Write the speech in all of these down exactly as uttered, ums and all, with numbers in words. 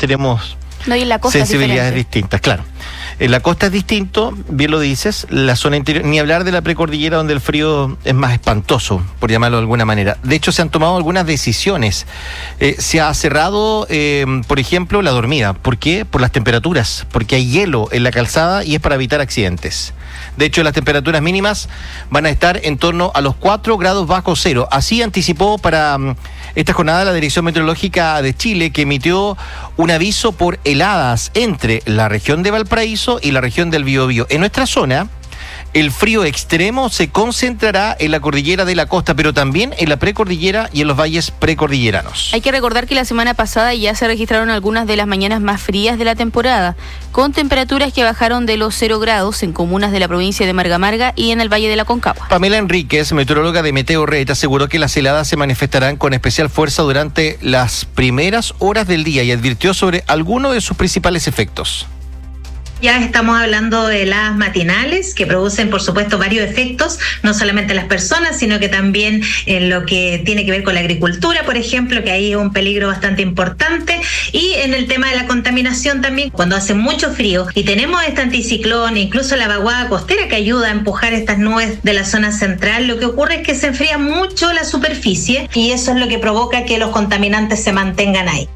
tenemos no, y en la costa sensibilidades distintas, claro. En la costa es distinto, bien lo dices, la zona interior, ni hablar de la precordillera donde el frío es más espantoso, por llamarlo de alguna manera. De hecho, se han tomado algunas decisiones. Eh, se ha cerrado, eh, por ejemplo, la dormida. ¿Por qué? Por las temperaturas, porque hay hielo en la calzada y es para evitar accidentes. De hecho, las temperaturas mínimas van a estar en torno a los cuatro grados bajo cero. Así anticipó para um, esta jornada la Dirección Meteorológica de Chile, que emitió un aviso por heladas entre la región de Valparaíso y la región del Biobío. En nuestra zona, el frío extremo se concentrará en la cordillera de la costa, pero también en la precordillera y en los valles precordilleranos. Hay que recordar que la semana pasada ya se registraron algunas de las mañanas más frías de la temporada, con temperaturas que bajaron de los cero grados en comunas de la provincia de Marga Marga y en el Valle de la Concagua. Pamela Enríquez, meteoróloga de Meteo Red, aseguró que las heladas se manifestarán con especial fuerza durante las primeras horas del día y advirtió sobre algunos de sus principales efectos. Ya estamos hablando de heladas matinales que producen, por supuesto, varios efectos, no solamente en las personas, sino que también en lo que tiene que ver con la agricultura, por ejemplo, que ahí es un peligro bastante importante, y en el tema de la contaminación también, cuando hace mucho frío y tenemos este anticiclón, incluso la vaguada costera que ayuda a empujar estas nubes de la zona central, lo que ocurre es que se enfría mucho la superficie y eso es lo que provoca que los contaminantes se mantengan ahí.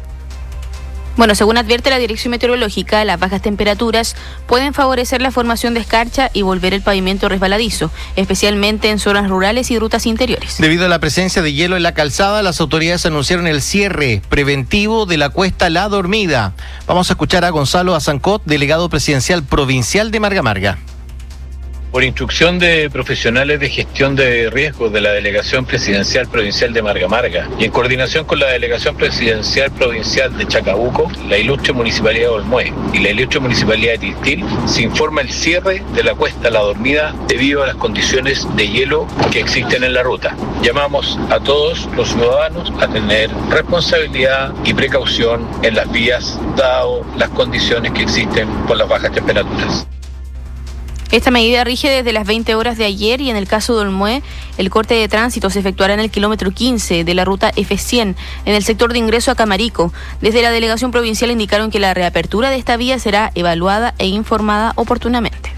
Bueno, según advierte la Dirección Meteorológica, las bajas temperaturas pueden favorecer la formación de escarcha y volver el pavimento resbaladizo, especialmente en zonas rurales y rutas interiores. Debido a la presencia de hielo en la calzada, las autoridades anunciaron el cierre preventivo de la cuesta La Dormida. Vamos a escuchar a Gonzalo Azancot, delegado presidencial provincial de Marga Marga. Por instrucción de profesionales de gestión de riesgos de la Delegación Presidencial Provincial de Marga Marga y en coordinación con la Delegación Presidencial Provincial de Chacabuco, la Ilustre Municipalidad de Olmué y la Ilustre Municipalidad de Tiltil, se informa el cierre de la cuesta La Dormida debido a las condiciones de hielo que existen en la ruta. Llamamos a todos los ciudadanos a tener responsabilidad y precaución en las vías, dado las condiciones que existen por las bajas temperaturas. Esta medida rige desde las veinte horas de ayer y en el caso de Olmué, el corte de tránsito se efectuará en el kilómetro quince de la ruta F cien, en el sector de ingreso a Camarico. Desde la delegación provincial indicaron que la reapertura de esta vía será evaluada e informada oportunamente.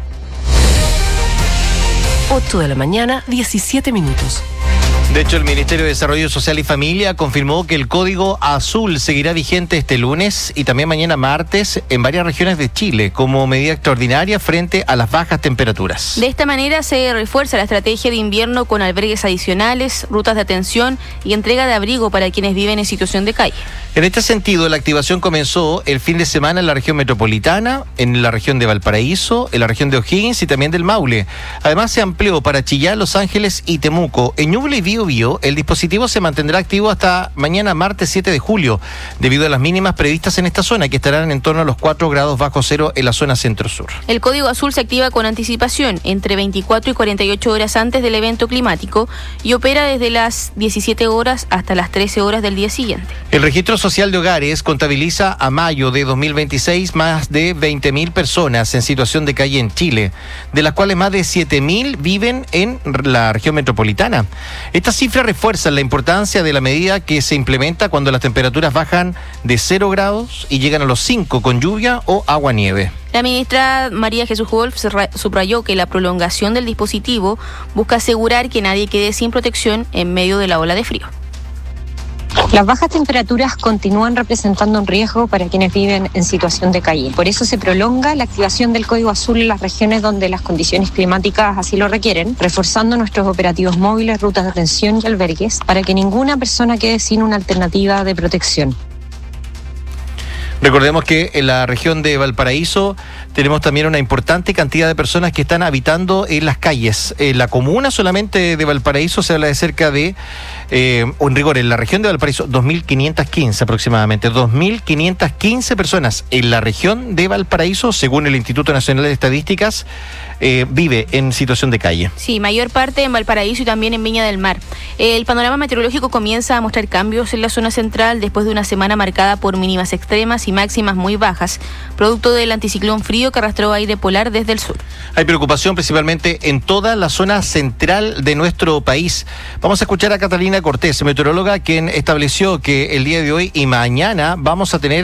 ocho de la mañana, diecisiete minutos. De hecho, el Ministerio de Desarrollo Social y Familia confirmó que el Código Azul seguirá vigente este lunes y también mañana martes en varias regiones de Chile como medida extraordinaria frente a las bajas temperaturas. De esta manera se refuerza la estrategia de invierno con albergues adicionales, rutas de atención y entrega de abrigo para quienes viven en situación de calle. En este sentido, la activación comenzó el fin de semana en la región metropolitana, en la región de Valparaíso, en la región de O'Higgins y también del Maule. Además, se amplió para Chillán, Los Ángeles y Temuco. En Ñuble y Biobío, el dispositivo se mantendrá activo hasta mañana martes siete de julio, debido a las mínimas previstas en esta zona, que estarán en torno a los cuatro grados bajo cero en la zona centro-sur. El Código Azul se activa con anticipación, entre veinticuatro y cuarenta y ocho horas antes del evento climático, y opera desde las diecisiete horas hasta las trece horas del día siguiente. El Registro Social de Hogares contabiliza a mayo de dos mil veintiséis más de veinte mil personas en situación de calle en Chile, de las cuales más de siete mil viven en la región metropolitana. Esta cifra refuerza la importancia de la medida que se implementa cuando las temperaturas bajan de cero grados y llegan a los cinco con lluvia o agua-nieve. La ministra María Jesús Wolf subrayó que la prolongación del dispositivo busca asegurar que nadie quede sin protección en medio de la ola de frío. Las bajas temperaturas continúan representando un riesgo para quienes viven en situación de calle. Por eso se prolonga la activación del Código Azul en las regiones donde las condiciones climáticas así lo requieren, reforzando nuestros operativos móviles, rutas de atención y albergues para que ninguna persona quede sin una alternativa de protección. Recordemos que en la región de Valparaíso tenemos también una importante cantidad de personas que están habitando en las calles. En la comuna solamente de Valparaíso se habla de cerca de, eh, o en rigor, en la región de Valparaíso, dos mil quinientas quince aproximadamente. dos mil quinientas quince personas en la región de Valparaíso, según el Instituto Nacional de Estadísticas, eh, vive en situación de calle. Sí, mayor parte en Valparaíso y también en Viña del Mar. El panorama meteorológico comienza a mostrar cambios en la zona central después de una semana marcada por mínimas extremas y máximas muy bajas, producto del anticiclón frío que arrastró aire polar desde el sur. Hay preocupación principalmente en toda la zona central de nuestro país. Vamos a escuchar a Catalina Cortés, meteoróloga, quien estableció que el día de hoy y mañana vamos a tener